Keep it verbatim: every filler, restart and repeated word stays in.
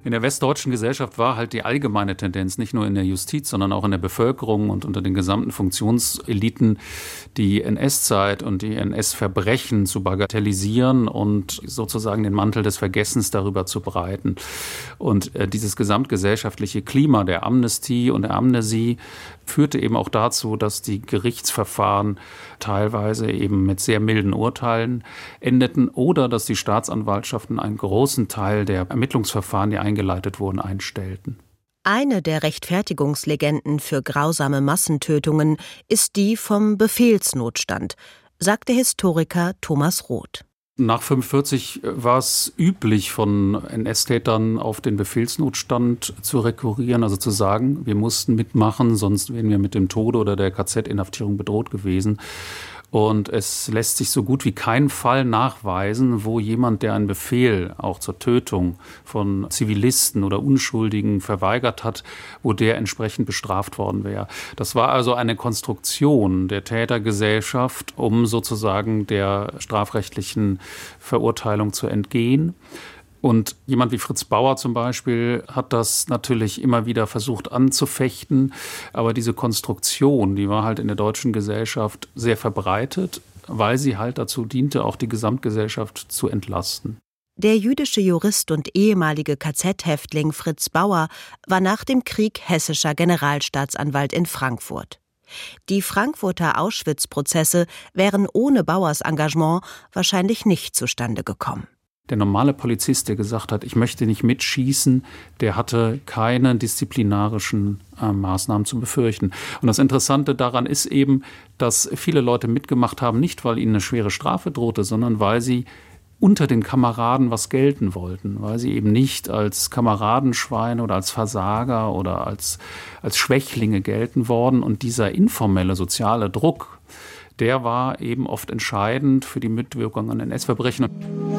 In der westdeutschen Gesellschaft war halt die allgemeine Tendenz, nicht nur in der Justiz, sondern auch in der Bevölkerung und unter den gesamten Funktionseliten, die N S-Zeit und die N S-Verbrechen zu bagatellisieren und sozusagen den Mantel des Vergessens darüber zu breiten. Und äh, dieses gesamtgesellschaftliche Klima der Amnestie und der Amnesie führte eben auch dazu, dass die Gerichtsverfahren teilweise eben mit sehr milden Urteilen endeten oder dass die Staatsanwaltschaften einen großen Teil der Ermittlungsverfahren, die eingeleitet wurden, einstellten. Eine der Rechtfertigungslegenden für grausame Massentötungen ist die vom Befehlsnotstand, sagt der Historiker Thomas Roth. Nach fünfundvierzig war es üblich, von N S-Tätern auf den Befehlsnotstand zu rekurrieren, also zu sagen, wir mussten mitmachen, sonst wären wir mit dem Tode oder der K Z-Inhaftierung bedroht gewesen. Und es lässt sich so gut wie kein Fall nachweisen, wo jemand, der einen Befehl auch zur Tötung von Zivilisten oder Unschuldigen verweigert hat, wo der entsprechend bestraft worden wäre. Das war also eine Konstruktion der Tätergesellschaft, um sozusagen der strafrechtlichen Verurteilung zu entgehen. Und jemand wie Fritz Bauer zum Beispiel hat das natürlich immer wieder versucht anzufechten. Aber diese Konstruktion, die war halt in der deutschen Gesellschaft sehr verbreitet, weil sie halt dazu diente, auch die Gesamtgesellschaft zu entlasten. Der jüdische Jurist und ehemalige K Z-Häftling Fritz Bauer war nach dem Krieg hessischer Generalstaatsanwalt in Frankfurt. Die Frankfurter Auschwitz-Prozesse wären ohne Bauers Engagement wahrscheinlich nicht zustande gekommen. Der normale Polizist, der gesagt hat, ich möchte nicht mitschießen, der hatte keine disziplinarischen äh, Maßnahmen zu befürchten. Und das Interessante daran ist eben, dass viele Leute mitgemacht haben, nicht weil ihnen eine schwere Strafe drohte, sondern weil sie unter den Kameraden was gelten wollten, weil sie eben nicht als Kameradenschweine oder als Versager oder als, als Schwächlinge gelten worden. Und dieser informelle soziale Druck, der war eben oft entscheidend für die Mitwirkung an N S-Verbrechen.